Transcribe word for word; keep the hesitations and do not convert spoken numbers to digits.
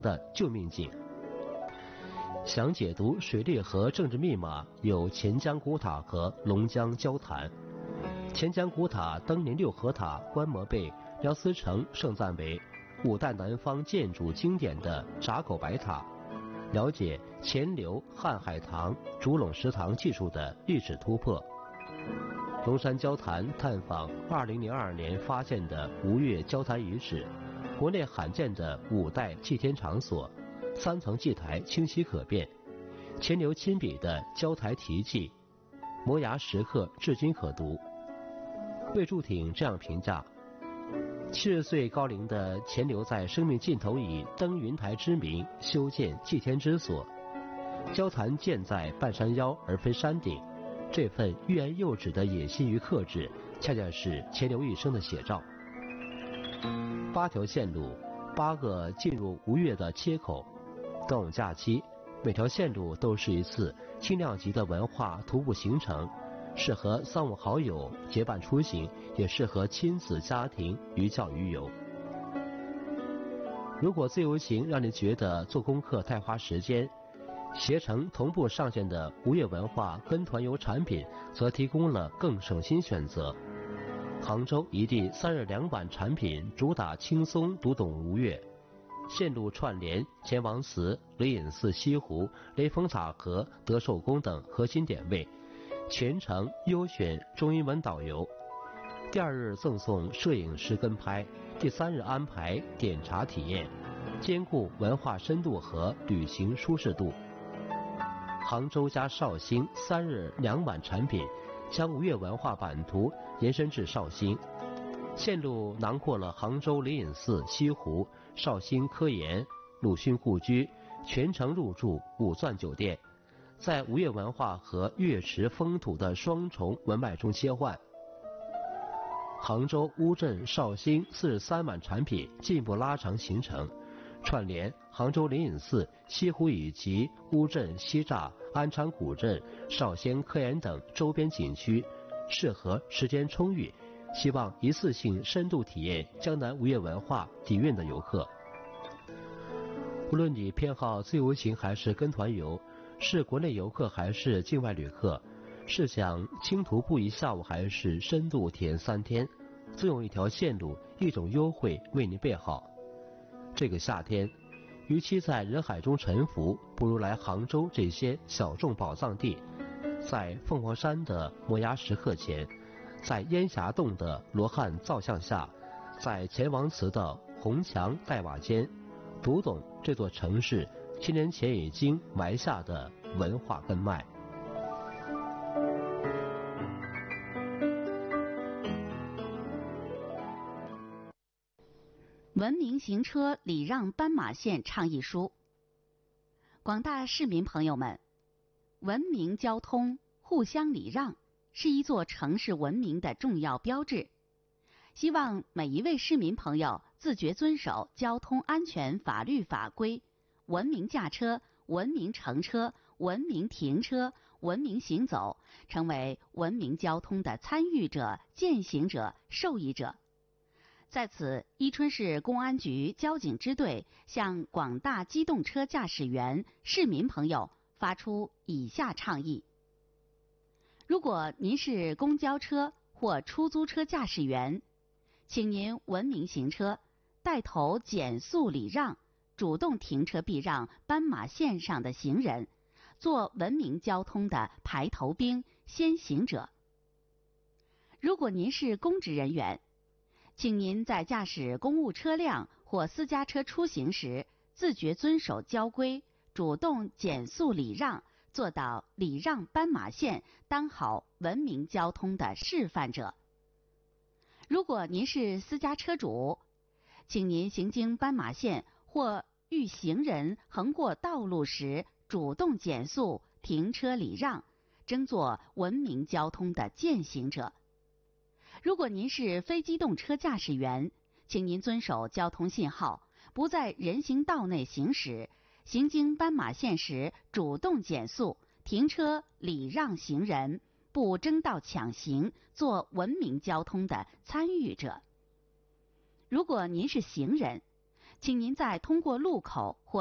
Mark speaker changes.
Speaker 1: 的救命井。想解读水利和政治密码，有钱江古塔和龙江交谈。钱江古塔登临六合塔观摩被廖思成盛赞为五代南方建筑经典的闸口白塔，了解钱流瀚海棠竹垄石塘技术的历史突破。龙山交谈探访二零零二年发现的吴越交谈遗址，国内罕见的五代祭天场所，三层祭台清晰可辨，钱流亲笔的交台题记，摩崖石刻至今可读。魏柱挺这样评价：七十岁高龄的钱流在生命尽头以登云台之名修建祭天之所，交谈建在半山腰而非山顶，这份欲言又止的野心与克制，恰恰是钱流一生的写照。八条线路，八个进入吴越的切口。端午假期，每条线路都是一次轻量级的文化徒步行程，适合三五好友结伴出行，也适合亲子家庭寓教于游。如果自由行让你觉得做功课太花时间，携程同步上线的吴越文化跟团游产品则提供了更省心选择。杭州一地三日两晚产品主打轻松读懂吴越，线路串联钱王祠、雷隐寺、西湖、雷峰塔河、德寿宫等核心点位，全程优选中英文导游。第二日赠送摄影师跟拍，第三日安排点茶体验，兼顾文化深度和旅行舒适度。杭州加绍兴三日两晚产品将吴越文化版图延伸至绍兴，线路囊括了杭州灵隐寺、西湖、绍兴科研、鲁迅故居，全程入住五钻酒店，在吴越文化和越池风土的双重文脉中切换。杭州、乌镇、绍兴四日三晚产品进一步拉长行程，串联杭州灵隐寺、西湖以及乌镇西栅、安昌古镇、绍兴科研等周边景区，适合时间充裕，希望一次性深度体验江南吴越文化底蕴的游客。无论你偏好自由行还是跟团游，是国内游客还是境外旅客，是想轻徒步一下午还是深度体验三天，总有一条线路、一种优惠为您备好。这个夏天，与其在人海中沉浮，不如来杭州这些小众宝藏地，在凤凰山的摩崖石刻前，在烟霞洞的罗汉造像下，在钱王祠的红墙黛瓦间，读懂这座城市千年前已经埋下的文化根脉。
Speaker 2: 文明行车礼让斑马线倡议书。广大市民朋友们，文明交通互相礼让是一座城市文明的重要标志，希望每一位市民朋友自觉遵守交通安全法律法规，文明驾车、文明乘车、文明停车、文明行走，成为文明交通的参与者、践行者、受益者。在此，伊春市公安局交警支队向广大机动车驾驶员、市民朋友发出以下倡议：如果您是公交车或出租车驾驶员，请您文明行车，带头减速礼让，主动停车避让斑马线上的行人，做文明交通的排头兵、先行者。如果您是公职人员，请您在驾驶公务车辆或私家车出行时，自觉遵守交规，主动减速礼让，做到礼让斑马线，当好文明交通的示范者。如果您是私家车主，请您行经斑马线或遇行人横过道路时，主动减速、停车礼让，争做文明交通的践行者。如果您是非机动车驾驶员，请您遵守交通信号，不在人行道内行驶，行经斑马线时主动减速、停车礼让行人，不争道抢行，做文明交通的参与者。如果您是行人， 请您在通过路口或